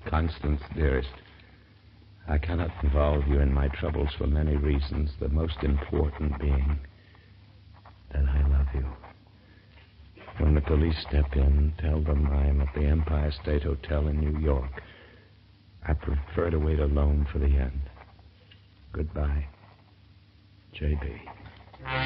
Constance, dearest, I cannot involve you in my troubles for many reasons, the most important being that I love you. When the police step in, tell them I'm at the Empire State Hotel in New York. I prefer to wait alone for the end. Goodbye, J.B.